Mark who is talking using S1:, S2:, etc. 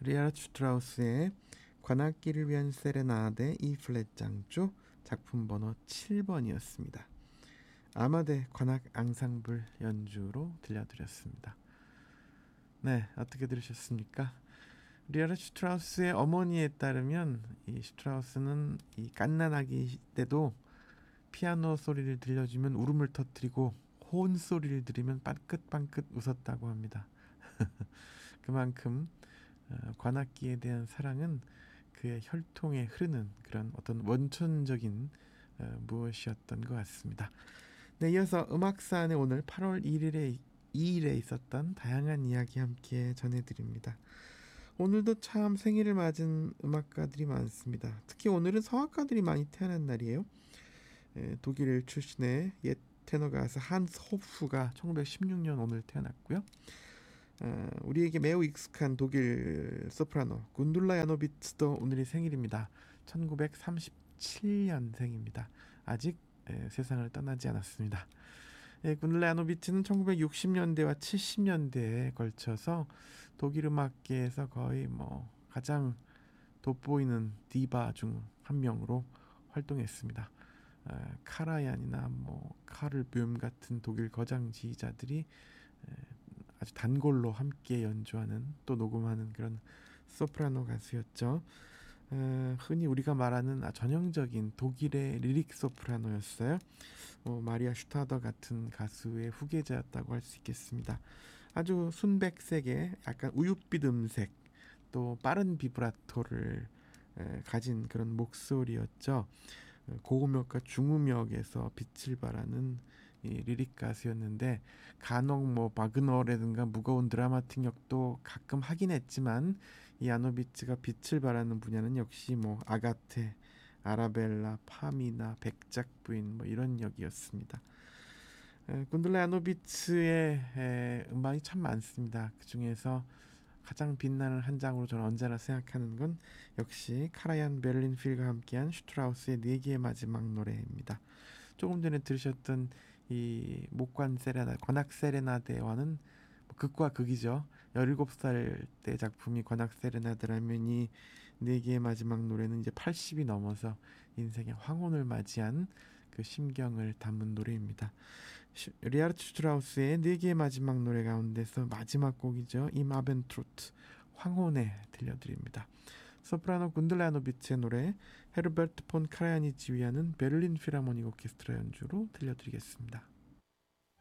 S1: 리하르트 슈트라우스의 관악기를 위한 세레나데 E 플랫 장조 작품 번호 7번이었습니다. 아마데 관악 앙상블 연주로 들려드렸습니다. 네, 어떻게 들으셨습니까? 리하르트 슈트라우스의 어머니에 따르면 이 슈트라우스는 이 갓난아기 때도 피아노 소리를 들려주면 울음을 터뜨리고 호은 소리를 들으면 빵긋빵긋 웃었다고 합니다. 그만큼 관악기에 대한 사랑은 그의 혈통에 흐르는 그런 어떤 원천적인 무엇이었던 것 같습니다. 네, 이어서 음악사안의 오늘 8월 2일에 있었던 다양한 이야기 함께 전해드립니다. 오늘도 참 생일을 맞은 음악가들이 많습니다. 특히 오늘은 성악가들이 많이 태어난 날이에요. 독일 출신의 옛 테너 가수 한스 호프가 1916년 오늘 태어났고요. 우리에게 매우 익숙한 독일 소프라노 군둘라 야노비츠도 오늘이 생일입니다. 1937년생입니다. 아직 세상을 떠나지 않았습니다. 군둘라 야노비츠는 1960년대와 70년대에 걸쳐서 독일 음악계에서 거의 가장 돋보이는 디바 중 한 명으로 활동했습니다. 카라얀이나 카를 뵘 같은 독일 거장 지휘자들이 아주 단골로 함께 연주하는 또 녹음하는 그런 소프라노 가수였죠. 흔히 우리가 말하는 전형적인 독일의 리릭 소프라노였어요. 마리아 슈타더 같은 가수의 후계자였다고 할 수 있겠습니다. 아주 순백색의 약간 우윳빛 음색 또 빠른 비브라토를 가진 그런 목소리였죠. 고음역과 중음역에서 빛을 발하는 이 리릭 가수였는데 간혹 바그너라든가 무거운 드라마틱 역도 가끔 하긴 했지만 이 야노비츠가 빛을 발하는 분야는 역시 아가테, 아라벨라, 파미나, 백작 부인 이런 역이었습니다. 군들라 야노비츠의 음악이 참 많습니다. 그 중에서 가장 빛나는 한 장으로 저는 언제나 생각하는 건 역시 카라얀 베를린필과 함께한 슈트라우스의 4개의 마지막 노래입니다. 조금 전에 들으셨던 이 목관 세레나, 관악 세레나데와는 극과 극이죠. 17살 때 작품이 관악 세레나데라면 이 4개의 마지막 노래는 이제 80이 넘어서 인생의 황혼을 맞이한 그 심경을 담은 노래입니다. 리하르트 슈트라우스의 4개의 마지막 노래 가운데서 마지막 곡이죠. 임 아벤트루트 황혼에 들려드립니다. 소프라노 군들라 야노비츠의 노래 헤르베르트 폰 카라얀이 지휘하는 베를린 필하모닉 오케스트라 연주로 들려드리겠습니다.